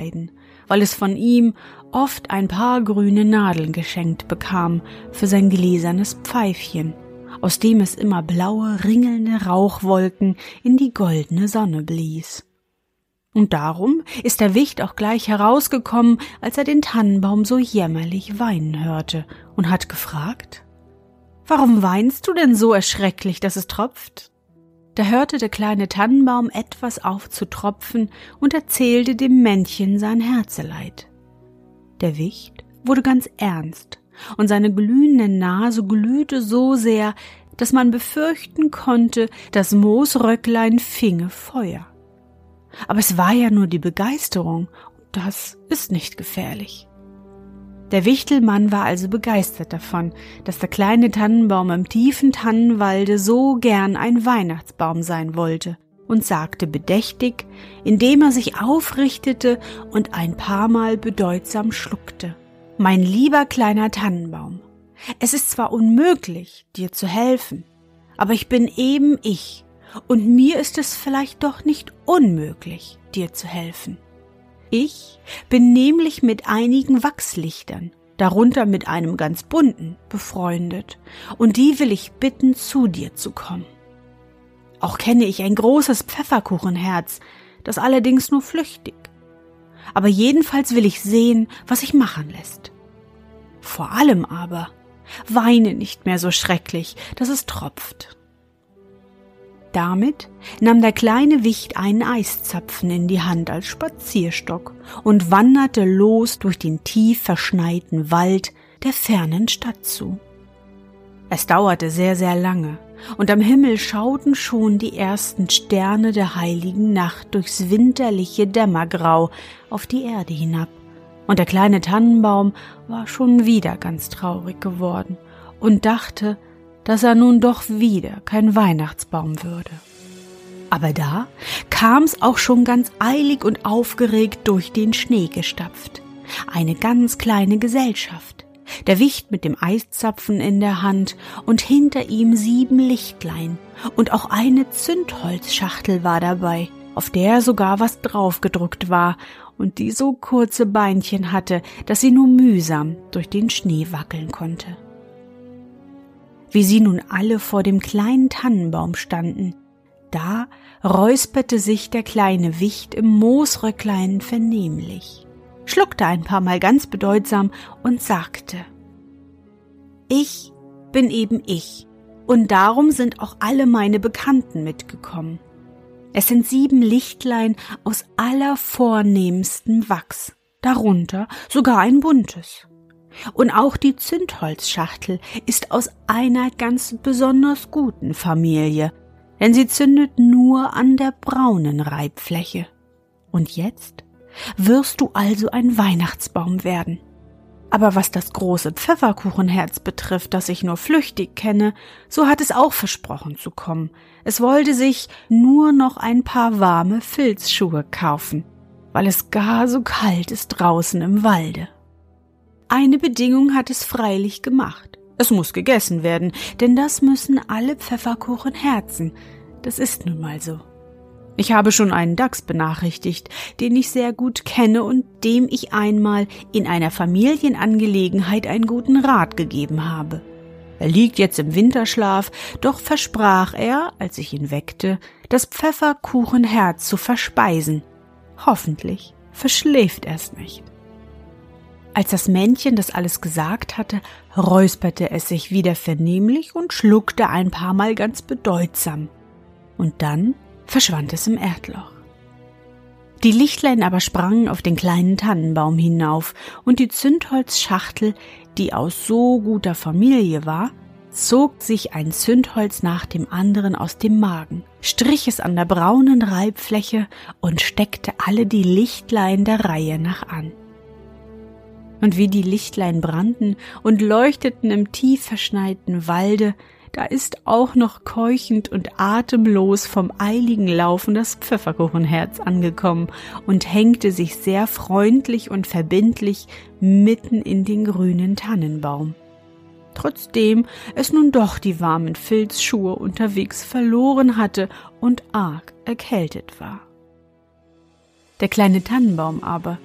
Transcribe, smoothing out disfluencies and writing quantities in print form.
bescheiden, weil es von ihm oft ein paar grüne Nadeln geschenkt bekam für sein gläsernes Pfeifchen, aus dem es immer blaue, ringelnde Rauchwolken in die goldene Sonne blies. Und darum ist der Wicht auch gleich herausgekommen, als er den Tannenbaum so jämmerlich weinen hörte, und hat gefragt: »Warum weinst du denn so erschrecklich, dass es tropft?« Da hörte der kleine Tannenbaum etwas auf zu tropfen und erzählte dem Männchen sein Herzeleid. Der Wicht wurde ganz ernst, und seine glühende Nase glühte so sehr, dass man befürchten konnte, das Moosröcklein finge Feuer. Aber es war ja nur die Begeisterung, und das ist nicht gefährlich. Der Wichtelmann war also begeistert davon, dass der kleine Tannenbaum im tiefen Tannenwalde so gern ein Weihnachtsbaum sein wollte, und sagte bedächtig, indem er sich aufrichtete und ein paar Mal bedeutsam schluckte: »Mein lieber kleiner Tannenbaum, es ist zwar unmöglich, dir zu helfen, aber ich bin eben ich, und mir ist es vielleicht doch nicht unmöglich, dir zu helfen. Ich bin nämlich mit einigen Wachslichtern, darunter mit einem ganz bunten, befreundet, und die will ich bitten, zu dir zu kommen. Auch kenne ich ein großes Pfefferkuchenherz, das allerdings nur flüchtig. Aber jedenfalls will ich sehen, was sich machen lässt. Vor allem aber weine nicht mehr so schrecklich, dass es tropft.« Damit nahm der kleine Wicht einen Eiszapfen in die Hand als Spazierstock und wanderte los durch den tief verschneiten Wald der fernen Stadt zu. Es dauerte sehr, sehr lange, und am Himmel schauten schon die ersten Sterne der heiligen Nacht durchs winterliche Dämmergrau auf die Erde hinab, und der kleine Tannenbaum war schon wieder ganz traurig geworden und dachte, dass er nun doch wieder kein Weihnachtsbaum würde. Aber da kam's auch schon ganz eilig und aufgeregt durch den Schnee gestapft. Eine ganz kleine Gesellschaft. Der Wicht mit dem Eiszapfen in der Hand und hinter ihm 7 Lichtlein, und auch eine Zündholzschachtel war dabei, auf der sogar was draufgedruckt war und die so kurze Beinchen hatte, dass sie nur mühsam durch den Schnee wackeln konnte. Wie sie nun alle vor dem kleinen Tannenbaum standen, da räusperte sich der kleine Wicht im Moosröcklein vernehmlich, schluckte ein paar Mal ganz bedeutsam und sagte: »Ich bin eben ich, und darum sind auch alle meine Bekannten mitgekommen. Es sind 7 Lichtlein aus allervornehmstem Wachs, darunter sogar ein buntes. Und auch die Zündholzschachtel ist aus einer ganz besonders guten Familie, denn sie zündet nur an der braunen Reibfläche. Und jetzt wirst du also ein Weihnachtsbaum werden. Aber was das große Pfefferkuchenherz betrifft, das ich nur flüchtig kenne, so hat es auch versprochen zu kommen. Es wollte sich nur noch ein paar warme Filzschuhe kaufen, weil es gar so kalt ist draußen im Walde. Eine Bedingung hat es freilich gemacht. Es muss gegessen werden, denn das müssen alle Pfefferkuchenherzen. Das ist nun mal so. Ich habe schon einen Dachs benachrichtigt, den ich sehr gut kenne und dem ich einmal in einer Familienangelegenheit einen guten Rat gegeben habe. Er liegt jetzt im Winterschlaf, doch versprach er, als ich ihn weckte, das Pfefferkuchenherz zu verspeisen. Hoffentlich verschläft er's nicht. Als das Männchen das alles gesagt hatte, räusperte es sich wieder vernehmlich und schluckte ein paar Mal ganz bedeutsam. Und dann verschwand es im Erdloch. Die Lichtlein aber sprangen auf den kleinen Tannenbaum hinauf, und die Zündholzschachtel, die aus so guter Familie war, zog sich ein Zündholz nach dem anderen aus dem Magen, strich es an der braunen Reibfläche und steckte alle die Lichtlein der Reihe nach an. Und wie die Lichtlein brannten und leuchteten im tief verschneiten Walde, da ist auch noch keuchend und atemlos vom eiligen Laufen das Pfefferkuchenherz angekommen und hängte sich sehr freundlich und verbindlich mitten in den grünen Tannenbaum. Trotzdem es nun doch die warmen Filzschuhe unterwegs verloren hatte und arg erkältet war. Der kleine Tannenbaum aber